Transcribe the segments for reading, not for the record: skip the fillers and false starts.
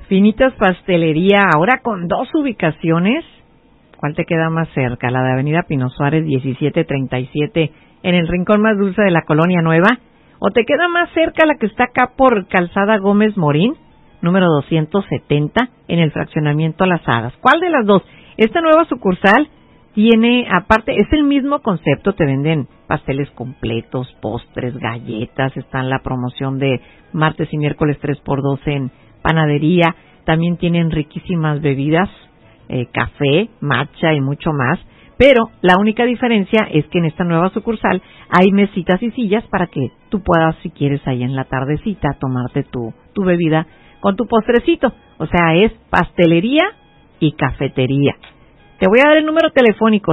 Finitas Pastelería, ahora con 2 ubicaciones. ¿Cuál te queda más cerca? La de Avenida Pino Suárez 1737, en el rincón más dulce de la Colonia Nueva. ¿O te queda más cerca la que está acá por Calzada Gómez Morín, número 270, en el fraccionamiento Las Hadas? ¿Cuál de las dos? Esta nueva sucursal tiene, aparte, es el mismo concepto, te venden pasteles completos, postres, galletas, está en la promoción de martes y miércoles 3x2 en panadería, también tienen riquísimas bebidas, café, matcha y mucho más, pero la única diferencia es que en esta nueva sucursal hay mesitas y sillas para que tú puedas, si quieres, ahí en la tardecita, tomarte tu bebida con tu postrecito, o sea, es pastelería y cafetería. Te voy a dar el número telefónico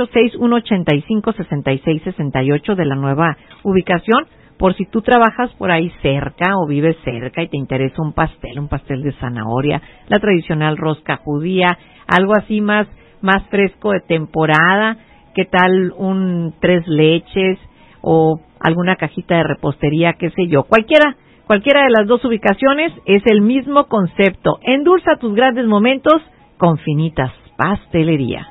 686-185-6668 de la nueva ubicación, por si tú trabajas por ahí cerca o vives cerca y te interesa un pastel de zanahoria, la tradicional rosca judía, algo así más fresco de temporada. ¿Qué tal un 3 leches o alguna cajita de repostería, qué sé yo? Cualquiera de las 2 ubicaciones es el mismo concepto. Endulza tus grandes momentos con Finitas Pastelería.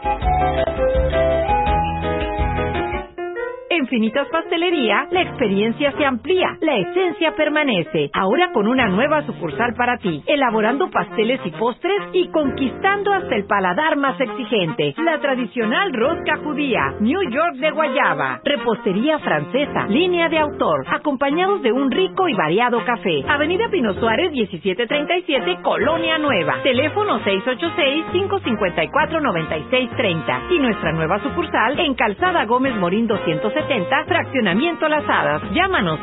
En Finitas Pastelería, la experiencia se amplía, la esencia permanece, ahora con una nueva sucursal para ti, elaborando pasteles y postres y conquistando hasta el paladar más exigente. La tradicional rosca judía, New York de guayaba, repostería francesa, línea de autor, acompañados de un rico y variado café. Avenida Pino Suárez 1737, Colonia Nueva, teléfono 686-554-9630 y nuestra nueva sucursal en Calzada Gómez Morín 270, fraccionamiento Las Hadas. Llámanos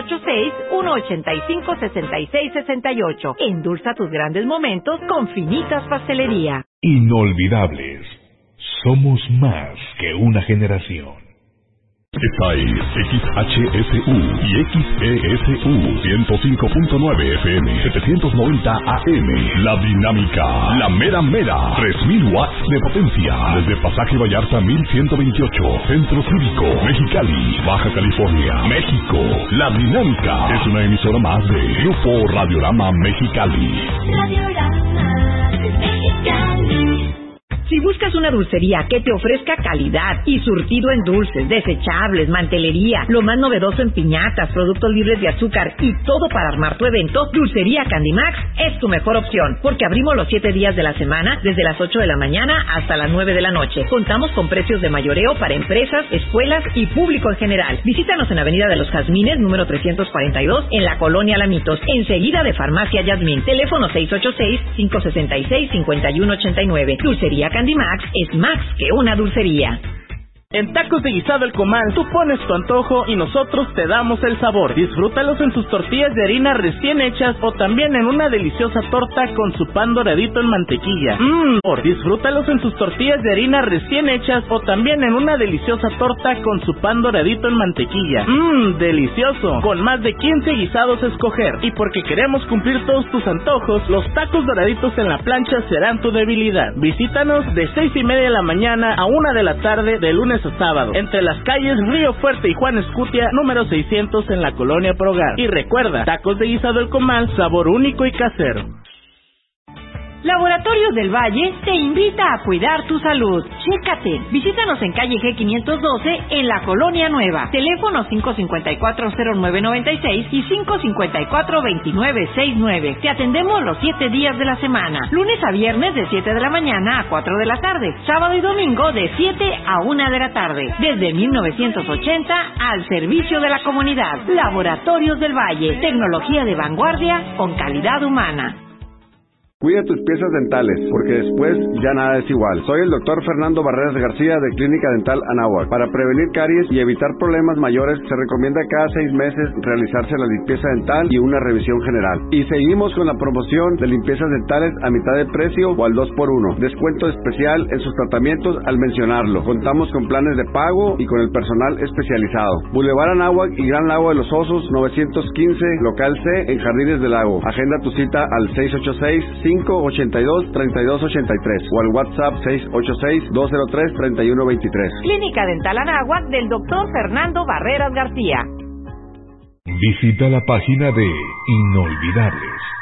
686-185-6668. Endulza tus grandes momentos con Finitas Pastelería. Inolvidables. Somos más que una generación. Esta es XHSU y XESU 105.9 FM 790 AM. La dinámica, la mera 3000 watts de potencia. Desde Pasaje Vallarta 1128, Centro Cívico, Mexicali, Baja California, México. La dinámica es una emisora más de Grupo Radiorama Mexicali. Radiorama Mexicali. Si buscas una dulcería que te ofrezca calidad y surtido en dulces, desechables, mantelería, lo más novedoso en piñatas, productos libres de azúcar y todo para armar tu evento, Dulcería Candimax es tu mejor opción, porque abrimos los 7 días de la semana, desde las 8 de la mañana hasta las 9 de la noche. Contamos con precios de mayoreo para empresas, escuelas y público en general. Visítanos en Avenida de los Jazmines, número 342, en la Colonia Lamitos, enseguida de Farmacia Yasmín. Teléfono 686-566-5189. Dulcería Candimax es más que una dulcería. En Tacos de Guisado El Comal, tú pones tu antojo y nosotros te damos el sabor. Disfrútalos en sus tortillas de harina recién hechas o también en una deliciosa torta con su pan doradito en mantequilla. Disfrútalos en sus tortillas de harina recién hechas o también en una deliciosa torta con su pan doradito en mantequilla. Delicioso. Con más de 15 guisados a escoger. Y porque queremos cumplir todos tus antojos, los tacos doraditos en la plancha serán tu debilidad. Visítanos de 6:30 de la mañana a 1 de la tarde de lunes a sábado, entre las calles Río Fuerte y Juan Escutia, número 600 en la Colonia Progar. Y recuerda, Tacos de Guisado El Comal, sabor único y casero. Laboratorios del Valle te invita a cuidar tu salud. Chécate. Visítanos en calle G512 en la Colonia Nueva. Teléfono 554-0996 y 554-2969. Te atendemos los 7 días de la semana. Lunes a viernes de 7 de la mañana a 4 de la tarde. Sábado y domingo de 7 a 1 de la tarde. Desde 1980 al servicio de la comunidad. Laboratorios del Valle. Tecnología de vanguardia con calidad humana. Cuida tus piezas dentales, porque después ya nada es igual. Soy el doctor Fernando Barreras García de Clínica Dental Anáhuac. Para prevenir caries y evitar problemas mayores, se recomienda cada 6 meses realizarse la limpieza dental y una revisión general. Y seguimos con la promoción de limpiezas dentales a mitad de precio o al 2x1. Descuento especial en sus tratamientos al mencionarlo. Contamos con planes de pago y con el personal especializado. Boulevard Anáhuac y Gran Lago de los Osos, 915, local C, en Jardines del Lago. Agenda tu cita al 686-582-3283 o al WhatsApp 686-203-3123. Clínica Dental Anáhuac del doctor Fernando Barreras García. Visita la página de Inolvidables